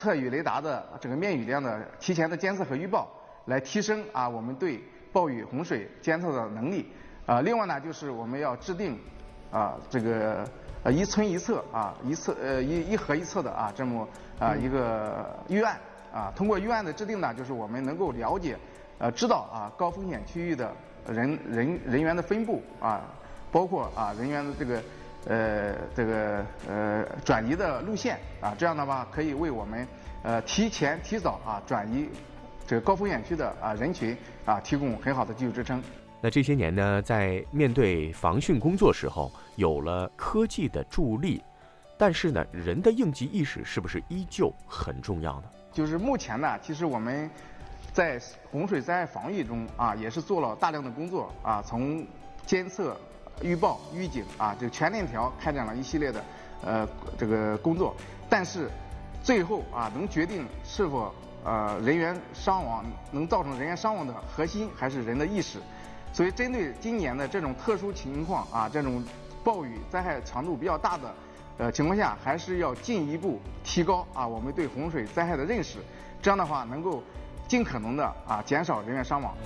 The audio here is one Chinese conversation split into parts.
特雨雷达的这个面雨量的提前的监测和预报，来提升我们对暴雨洪水监测的能力。另外呢，就是我们要制定这个一村一策一河一策的这么一个预案通过预案的制定呢，就是我们能够了解知道高风险区域的人员的分布包括人员的这个转移的路线这样的话可以为我们提早转移这个高风险区的人群提供很好的技术支撑。 那这些年呢，在面对防汛工作时候，有了科技的助力，但是呢，人的应急意识是不是依旧很重要呢？ 就是目前呢，其实我们在洪水灾害防御中也是做了大量的工作从监测、预报、预警这个全链条开展了一系列的这个工作，但是最后能决定是否人员伤亡能造成人员伤亡的核心还是人的意识。所以针对今年的这种特殊情况这种暴雨灾害强度比较大的情况下，还是要进一步提高我们对洪水灾害的认识，这样的话能够尽可能的减少人员伤亡。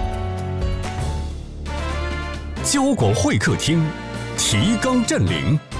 交广会客厅，提纲占领。